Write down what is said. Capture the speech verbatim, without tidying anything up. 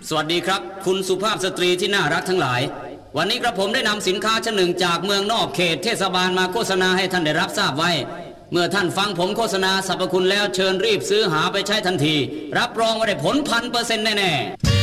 สวัสดีครับคุณสุภาพสตรีที่น่ารักทั้งหลายวันนี้กระผมได้นำสินค้าชนิดหนึ่งจากเมืองนอกเขตเทศบาลมาโฆษณาให้ท่านได้รับทราบไว้เมื่อท่านฟังผมโฆษณาสรรพคุณแล้วเชิญรีบซื้อหาไปใช้ทันทีรับรองว่าได้ผลพันเปอร์เซ็นต์แน่ๆ